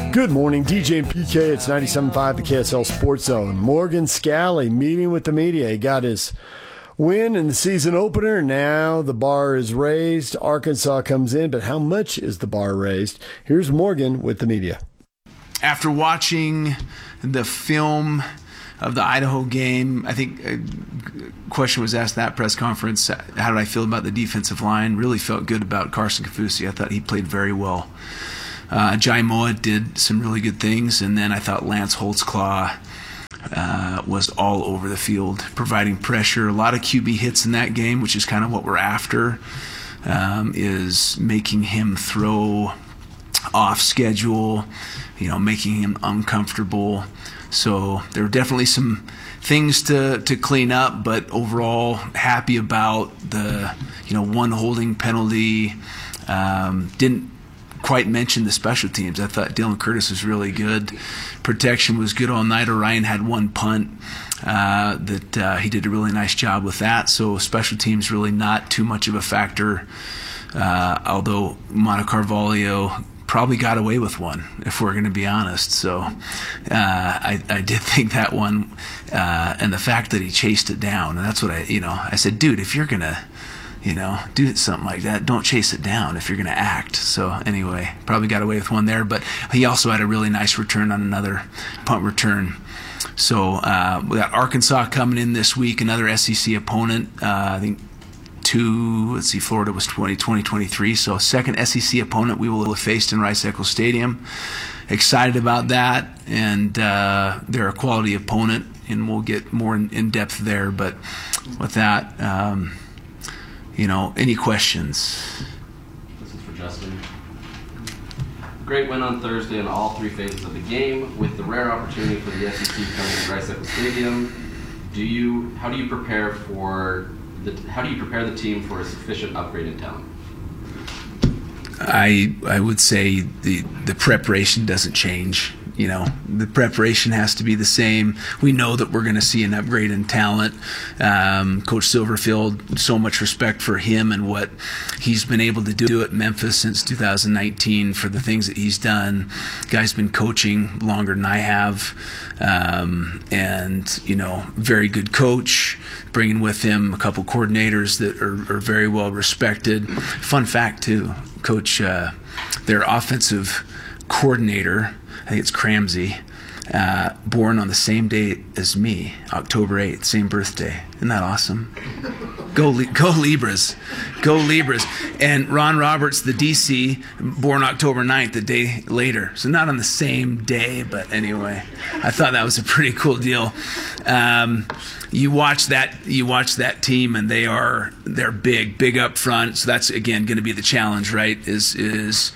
Good morning, DJ and PK. It's 97.5, the KSL Sports Zone. Morgan Scally meeting with the media. He got his win in the season opener. Now the bar is raised. Arkansas comes in, but how much is the bar raised? Here's Morgan with the media. After watching the film of the Idaho game, I think a question was asked at that press conference, how did I feel about the defensive line? Really felt good about Carson Kaufusi. I thought he played very well. Jai Moa did some really good things, and then I thought Lance Holtzclaw was all over the field, providing pressure. A lot of QB hits in that game, which is kind of what we're after, is making him throw off schedule, making him uncomfortable. So there were definitely some things to clean up, but overall happy about the one holding penalty. Didn't quite mention the special teams. I thought Dylan Curtis was really good. Protection was good all night. Orion had one punt that he did a really nice job with that. So special teams really not too much of a factor, although Mono Carvalho probably got away with one, if we're going to be honest. So I did think that one, and the fact that he chased it down, and that's what I said, dude, if you're going to do something like that, don't chase it down if you're going to act. So anyway, probably got away with one there, but he also had a really nice return on another punt return. So we got Arkansas coming in this week, another SEC opponent. I think Florida was 2023, so second SEC opponent we will have faced in Rice-Eccles Stadium. Excited about that, and they're a quality opponent, and we'll get more in depth there. But with that, any questions? This is for Justin. Great win on Thursday in all three phases of the game. With the rare opportunity for the SEC coming to Rice-Eccles Stadium, how do you prepare the team for a sufficient upgrade in talent? I would say the preparation doesn't change. The preparation has to be the same. We know that we're going to see an upgrade in talent. Coach Silverfield, so much respect for him and what he's been able to do at Memphis since 2019 for the things that he's done. Guy's been coaching longer than I have, and very good coach. Bringing with him a couple coordinators that are very well respected. Fun fact too, Coach, their offensive coordinator, I think it's Cramsey, born on the same day as me, October 8th, same birthday. Isn't that awesome? Go Libras. Go Libras. And Ron Roberts, the DC, born October 9th, the day later. So not on the same day, but anyway, I thought that was a pretty cool deal. You watch that team, and they're big up front. So that's again going to be the challenge, right? Is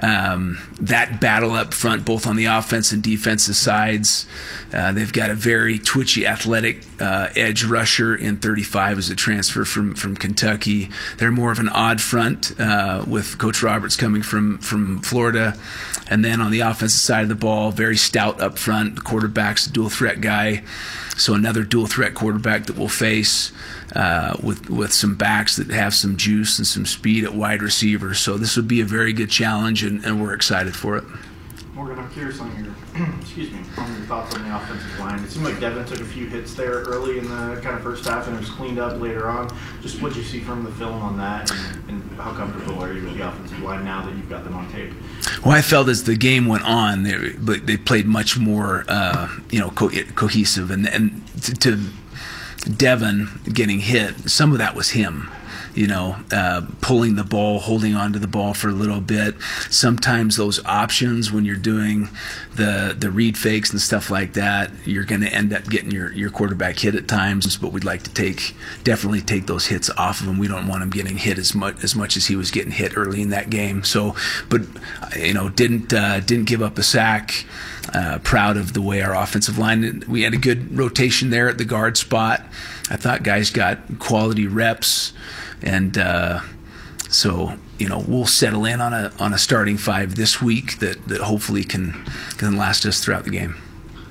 that battle up front, both on the offense and defensive sides. They've got a very twitchy, athletic edge rusher in 35 as a transfer from Kentucky. They're more of an odd front with Coach Roberts coming from Florida. And then on the offensive side of the ball, very stout up front. The quarterback's a dual threat guy. So another dual threat quarterback that we'll face with some backs that have some juice and some speed at wide receiver. So this would be a very good challenge, and we're excited for it. Morgan, I'm curious on your thoughts on the offensive line. It seemed like Devin took a few hits there early in the kind of first half, and it was cleaned up later on. Just what you see from the film on that, and how comfortable are you with the offensive line now that you've got them on tape? Well, I felt as the game went on, they played much more, cohesive, and to Devin getting hit, some of that was him. Pulling the ball, holding onto the ball for a little bit. Sometimes those options, when you're doing the read fakes and stuff like that, you're going to end up getting your quarterback hit at times. But we'd like to definitely take those hits off of him. We don't want him getting hit as much as he was getting hit early in that game. So, but didn't give up a sack. Proud of the way our offensive line. We had a good rotation there at the guard spot. I thought guys got quality reps. And so we'll settle in on a starting five this week that hopefully can last us throughout the game.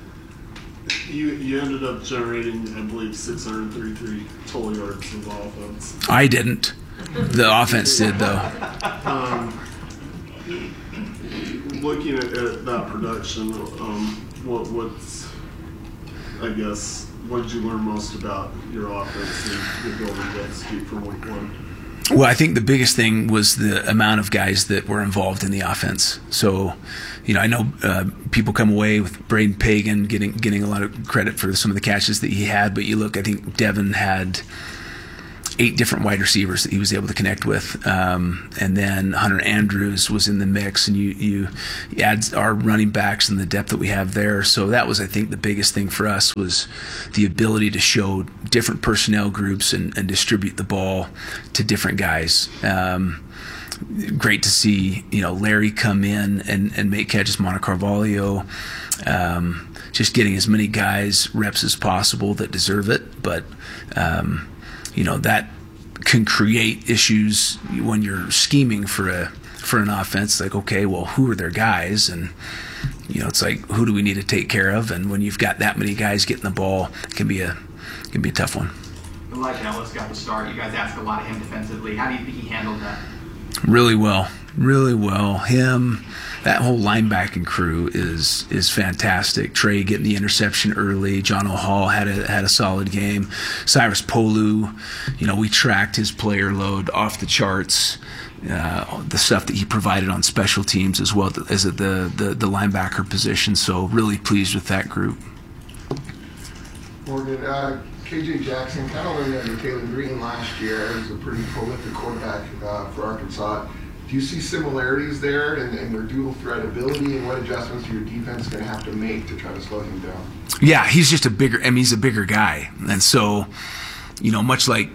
You ended up generating, I believe, 633 total yards of offense. I didn't. The offense did, though. looking at that production, what's, I guess, what did you learn most about your offense and your ability to execute from week one? Well, I think the biggest thing was the amount of guys that were involved in the offense. So, I know people come away with Braden Pagan getting a lot of credit for some of the catches that he had, but you look, I think Devin had 8 different wide receivers that he was able to connect with, and then Hunter Andrews was in the mix, and you add our running backs and the depth that we have there. So that was, I think, the biggest thing for us was the ability to show different personnel groups and distribute the ball to different guys. Great to see Larry come in and make catches, Mono Carvalho, just getting as many guys reps as possible that deserve it, but that can create issues when you're scheming for an offense. Like, okay, well, who are their guys? And it's like, who do we need to take care of? And when you've got that many guys getting the ball, it can be a tough one. Elijah Ellis got the start. You guys asked a lot of him defensively. How do you think he handled that? Really well. Him, that whole linebacking crew is fantastic. Trey getting the interception early. John O'Hall had a solid game. Cyrus Polu, we tracked his player load off the charts. The stuff that he provided on special teams as well as at the linebacker position. So really pleased with that group. Morgan, KJ Jackson kind of learned under Taylor Green last year. He was a pretty prolific quarterback for Arkansas. Do you see similarities there in their dual threat ability, and what adjustments your defense is going to have to make to try to slow him down? Yeah, he's just he's a bigger guy. And so, much like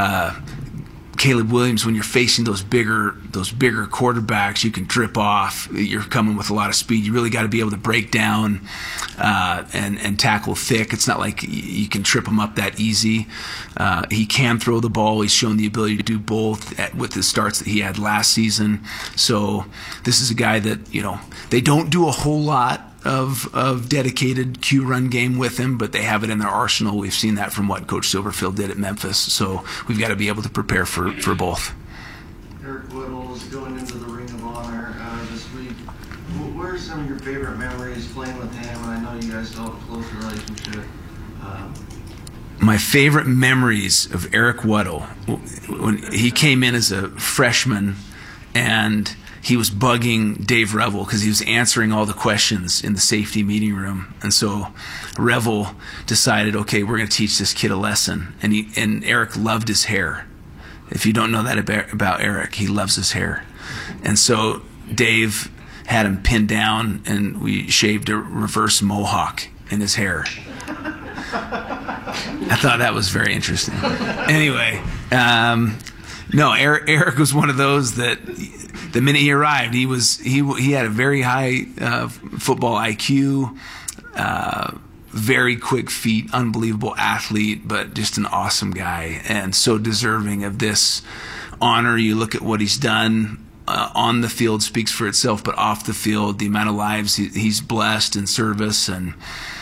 Caleb Williams, when you're facing those bigger quarterbacks, you can drip off. You're coming with a lot of speed. You really got to be able to break down and tackle thick. It's not like you can trip him up that easy. He can throw the ball. He's shown the ability to do both with the starts that he had last season. So this is a guy that they don't do a whole lot of dedicated Q run game with him, but they have it in their arsenal. We've seen that from what Coach Silverfield did at Memphis. So we've got to be able to prepare for both. Eric Weddle is going into the Ring of Honor this week. What are some of your favorite memories playing with him? And I know you guys still have a close relationship. My favorite memories of Eric Weddle, when he came in as a freshman and he was bugging Dave Revel because he was answering all the questions in the safety meeting room. And so Revel decided, okay, we're going to teach this kid a lesson. And Eric loved his hair. If you don't know that about Eric, he loves his hair. And so Dave had him pinned down, and we shaved a reverse mohawk in his hair. I thought that was very interesting. Anyway, no, Eric was one of those that the minute he arrived, he had a very high football IQ, very quick feet, unbelievable athlete, but just an awesome guy and so deserving of this honor. You look at what he's done on the field speaks for itself, but off the field, the amount of lives he's blessed in service and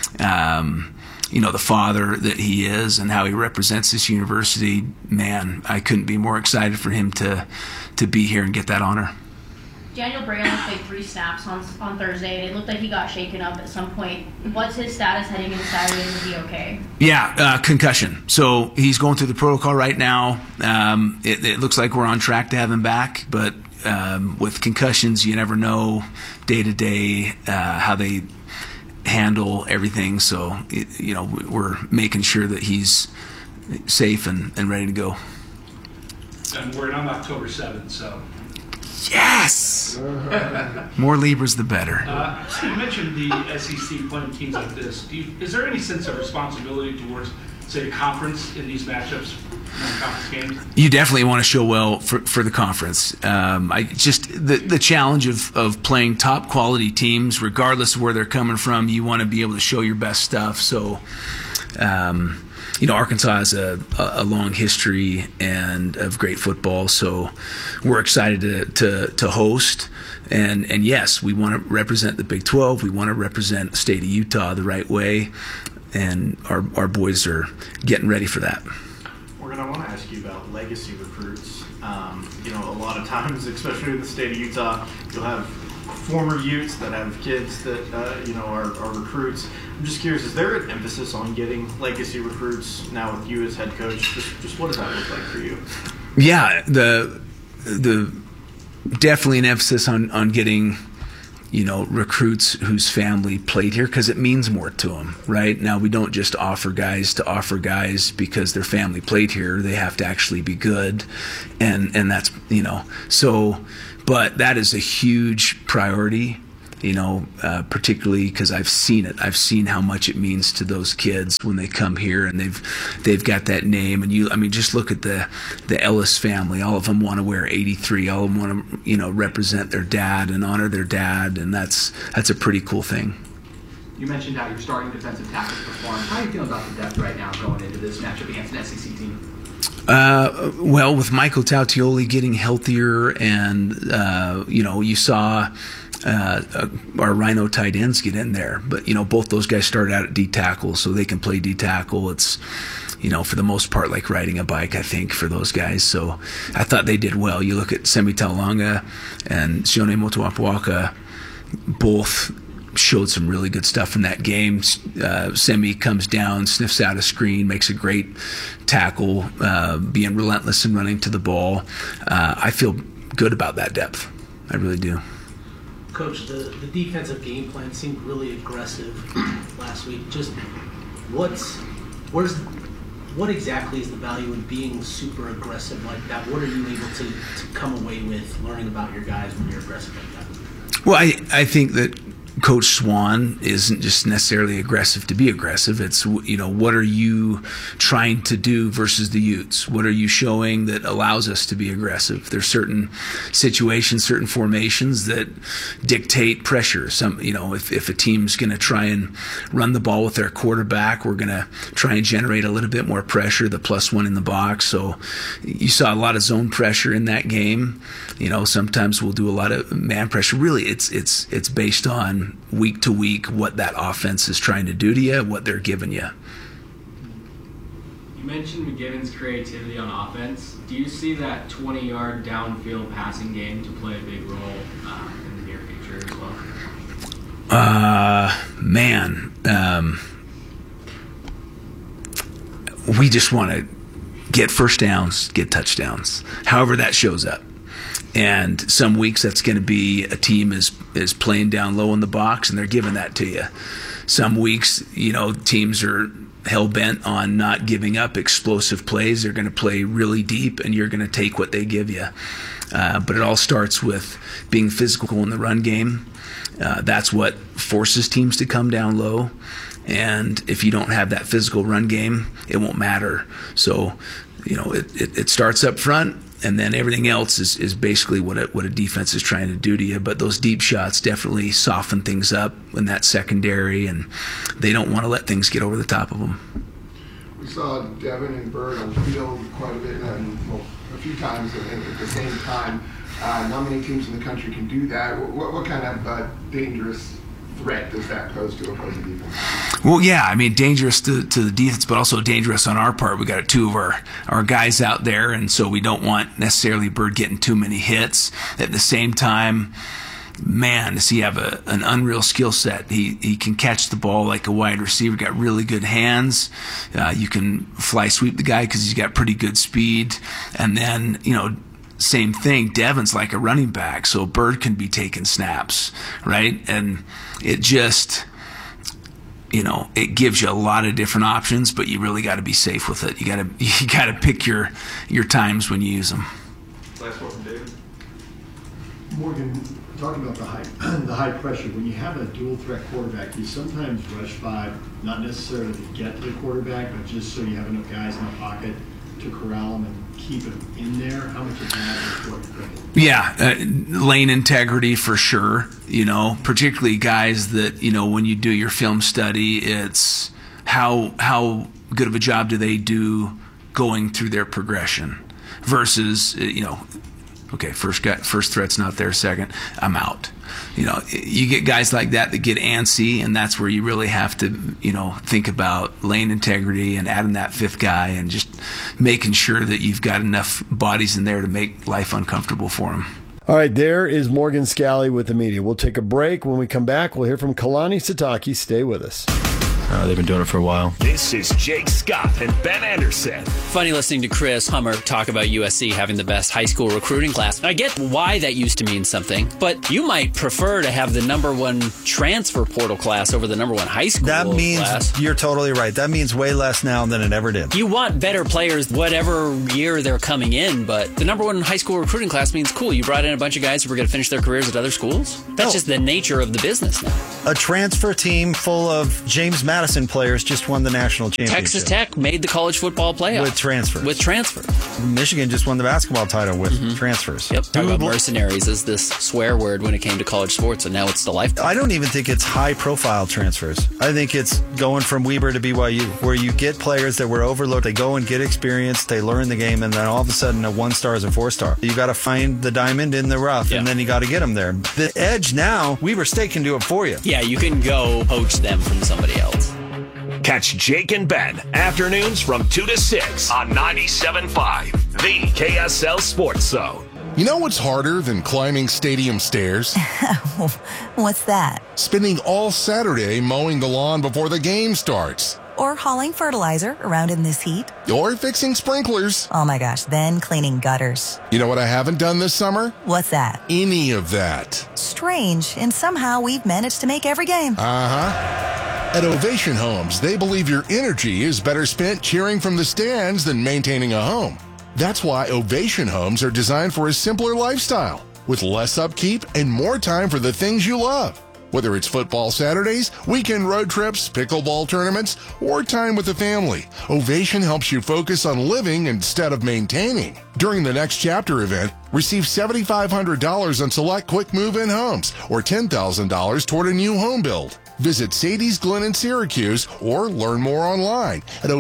the father that he is and how he represents this university, man, I couldn't be more excited for him to be here and get that honor. Daniel Bray only played 3 snaps on Thursday, and it looked like he got shaken up at some point. What's his status heading into Saturday? Is he okay? Yeah, concussion. So he's going through the protocol right now. It looks like we're on track to have him back, but with concussions, you never know day to day how they handle everything. So, we're making sure that he's safe and ready to go. And we're on October 7th, so. Yes! More Libras, the better. So you mentioned the SEC playing teams like this. Is there any sense of responsibility towards, say, the conference in these matchups, non-conference games? You definitely want to show well for the conference. The challenge of playing top quality teams, regardless of where they're coming from, you want to be able to show your best stuff. So, Arkansas has a long history and of great football, so we're excited to host. And yes, we want to represent the Big 12. We want to represent the state of Utah the right way, and our boys are getting ready for that. Morgan, I want to ask you about legacy recruits. A lot of times, especially in the state of Utah, you'll have former Utes that have kids that are recruits. I'm just curious, is there an emphasis on getting legacy recruits now with you as head coach? Just what does that look like for you? Yeah, the definitely an emphasis on getting recruits whose family played here, because it means more to them. Right now, we don't just offer guys because their family played here. They have to actually be good, and that's so. But that is a huge priority, particularly because I've seen it. I've seen how much it means to those kids when they come here and they've got that name. And just look at the Ellis family. All of them want to wear 83. All of them want to represent their dad and honor their dad, and that's a pretty cool thing. You mentioned how your starting defensive tackles performed. How are you feeling about the depth right now going into this matchup against an SEC team? Well, with Michael Tautioli getting healthier, and you saw our Rhino tight ends get in there, but both those guys started out at D tackle, so they can play D tackle. It's for the most part like riding a bike, I think, for those guys. So I thought they did well. You look at Semi Taulanga and Sione Motuapuaka, both showed some really good stuff in that game. Semi comes down, sniffs out a screen, makes a great tackle, being relentless and running to the ball. I feel good about that depth. I really do. Coach, the defensive game plan seemed really aggressive last week. Just what exactly is the value in being super aggressive like that? What are you able to come away with learning about your guys when you're aggressive like that? Well, I think that Coach Swan isn't just necessarily aggressive to be aggressive. It's, what are you trying to do versus the Utes? What are you showing that allows us to be aggressive? There's certain situations, certain formations that dictate pressure. If a team's going to try and run the ball with their quarterback, we're going to try and generate a little bit more pressure, the +1 in the box. So you saw a lot of zone pressure in that game. Sometimes we'll do a lot of man pressure. Really, it's based on week to week what that offense is trying to do to you, what they're giving you. You mentioned McGivin's creativity on offense. Do you see that 20-yard downfield passing game to play a big role in the near future as well? We just want to get first downs, get touchdowns, however that shows up. And some weeks that's going to be a team is playing down low in the box and they're giving that to you. Some weeks, teams are hell-bent on not giving up explosive plays. They're going to play really deep and you're going to take what they give you. But it all starts with being physical in the run game. That's what forces teams to come down low. And if you don't have that physical run game, it won't matter. So, it starts up front. And then everything else is basically what a defense is trying to do to you. But those deep shots definitely soften things up in that secondary, and they don't want to let things get over the top of them. We saw Devin and Bird on the field quite a bit, and a few times at the same time. Not many teams in the country can do that. What kind of dangerous threat does that pose to opposing defense? Well, yeah, dangerous to the defense, but also dangerous on our part. We got two of our guys out there, and so we don't want necessarily Bird getting too many hits. At the same time, man, does he have an unreal skill set. He can catch the ball like a wide receiver, got really good hands. You can fly sweep the guy because he's got pretty good speed. And then, same thing, Devin's like a running back, so Bird can be taking snaps, right? And it just, it gives you a lot of different options, but you really got to be safe with it. You got to pick your times when you use them. Last one from David. Morgan, talking about the high pressure, when you have a dual threat quarterback, you sometimes rush 5, not necessarily to get to the quarterback, but just so you have enough guys in the pocket to corral him and keep him in there. How much of that is what you're thinking? Yeah, lane integrity for sure. Particularly guys that, when you do your film study, it's how good of a job do they do going through their progression versus, okay, first threat's not there, second, I'm out. You get guys like that get antsy, and that's where you really have to, think about lane integrity and adding that fifth guy and just making sure that you've got enough bodies in there to make life uncomfortable for them. All right, there is Morgan Scally with the media. We'll take a break. When we come back, we'll hear from Kalani Sitake. Stay with us. They've been doing it for a while. This is Jake Scott and Ben Anderson. Funny listening to Chris Hummer talk about USC having the best high school recruiting class. I get why that used to mean something, but you might prefer to have the number one transfer portal class over the number one high school class. That means, you're totally right. That means way less now than it ever did. You want better players whatever year they're coming in, but the number one high school recruiting class means, cool, you brought in a bunch of guys who were going to finish their careers at other schools? That's just the nature of the business now. A transfer team full of James Madison players just won the national championship. Texas Tech made the college football playoff. With transfers. Michigan just won the basketball title with transfers. Yep. Talk about mercenaries as this swear word when it came to college sports, and now it's the life. I don't even think it's high-profile transfers. I think it's going from Weber to BYU, where you get players that were overlooked. They go and get experience, they learn the game, and then all of a sudden a 1-star is a 4-star. You got to find the diamond in the rough, and then you got to get them there. The edge now, Weber State can do it for you. Yeah, you can go poach them from somebody else. Catch Jake and Ben afternoons from 2 to 6 on 97.5, the KSL Sports Zone. You know what's harder than climbing stadium stairs? What's that? Spending all Saturday mowing the lawn before the game starts. Or hauling fertilizer around in this heat. Or fixing sprinklers. Oh my gosh, then cleaning gutters. You know what I haven't done this summer? What's that? Any of that. Strange, and somehow we've managed to make every game. At Ovation Homes, they believe your energy is better spent cheering from the stands than maintaining a home. That's why Ovation Homes are designed for a simpler lifestyle, with less upkeep and more time for the things you love. Whether it's football Saturdays, weekend road trips, pickleball tournaments, or time with the family, Ovation helps you focus on living instead of maintaining. During the Next Chapter event, receive $7,500 on select quick move-in homes or $10,000 toward a new home build. Visit Sadie's Glen in Syracuse or learn more online at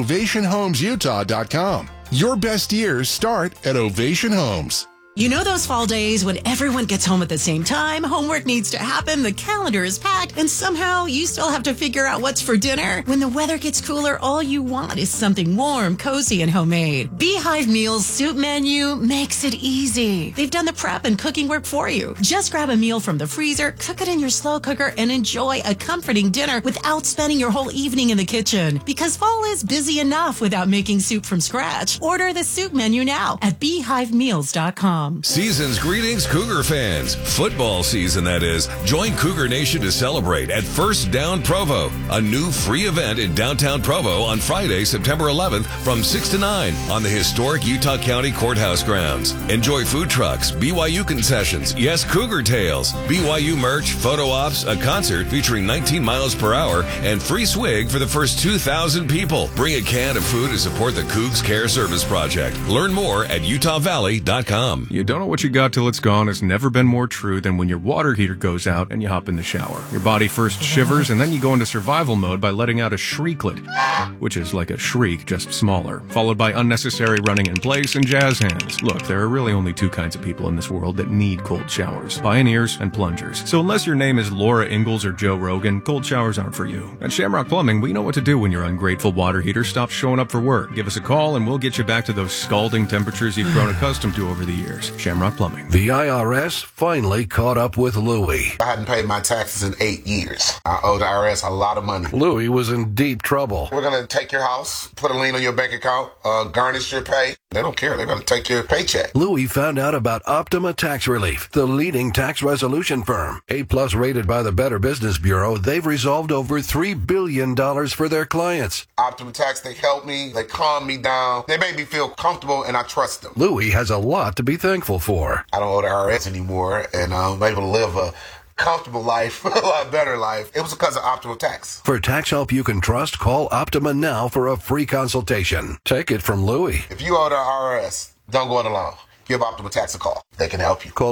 ovationhomesutah.com. Your best years start at Ovation Homes. You know those fall days when everyone gets home at the same time, homework needs to happen, the calendar is packed, and somehow you still have to figure out what's for dinner? When the weather gets cooler, all you want is something warm, cozy, and homemade. Beehive Meals Soup Menu makes it easy. They've done the prep and cooking work for you. Just grab a meal from the freezer, cook it in your slow cooker, and enjoy a comforting dinner without spending your whole evening in the kitchen. Because fall is busy enough without making soup from scratch. Order the soup menu now at beehivemeals.com. Season's greetings, Cougar fans. Football season, that is. Join Cougar Nation to celebrate at First Down Provo, a new free event in downtown Provo on Friday, September 11th from 6 to 9 on the historic Utah County Courthouse grounds. Enjoy food trucks, BYU concessions, yes, Cougar Tales, BYU merch, photo ops, a concert featuring 19 miles per hour, and free swig for the first 2,000 people. Bring a can of food to support the Cougs Care Service Project. Learn more at utahvalley.com. You don't know what you got till it's gone has never been more true than when your water heater goes out and you hop in the shower. Your body first shivers and then you go into survival mode by letting out a shrieklet, which is like a shriek, just smaller, followed by unnecessary running in place and jazz hands. Look, there are really only two kinds of people in this world that need cold showers: pioneers and plungers. So unless your name is Laura Ingalls or Joe Rogan, cold showers aren't for you. At Shamrock Plumbing, we know what to do when your ungrateful water heater stops showing up for work. Give us a call and we'll get you back to those scalding temperatures you've grown accustomed to over the years. Shamrock Plumbing. The IRS finally caught up with Louie. I hadn't paid my taxes in 8 years. I owe the IRS a lot of money. Louie was in deep trouble. We're going to take your house, put a lien on your bank account, garnish your pay. They don't care. They're going to take your paycheck. Louie found out about Optima Tax Relief, the leading tax resolution firm. A+ rated by the Better Business Bureau, they've resolved over $3 billion for their clients. Optima Tax, they helped me. They calmed me down. They made me feel comfortable, and I trust them. Louie has a lot to be thankful for. I don't owe the IRS anymore, and I'm able to live a comfortable life, a lot better life. It was because of Optima Tax. For tax help you can trust, call Optima now for a free consultation. Take it from Louie. If you owe the IRS, don't go it alone. Give Optima Tax a call. They can help you. Call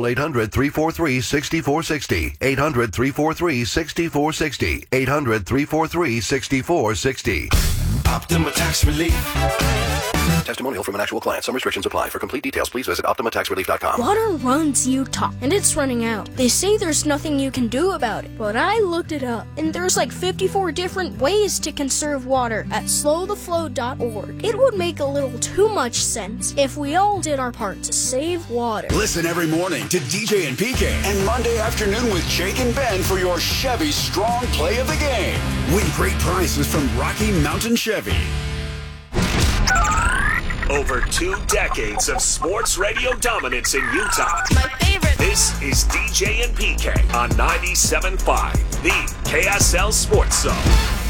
800-343-6460. 800-343-6460. 800-343-6460. Optima Tax Relief. testimonial from an actual client. Some restrictions apply. For complete details, please visit OptimaTaxRelief.com. Water runs Utah, and it's running out. They say there's nothing you can do about it, but I looked it up, and there's like 54 different ways to conserve water at slowtheflow.org. It would make a little too much sense if we all did our part to save water. Listen every morning to DJ and PK and Monday afternoon with Jake and Ben for your Chevy Strong Play of the Game. Win great prizes from Rocky Mountain Chevy. Over 2 decades of sports radio dominance in Utah. My favorite. This is DJ and PK on 97.5, the KSL Sports Zone.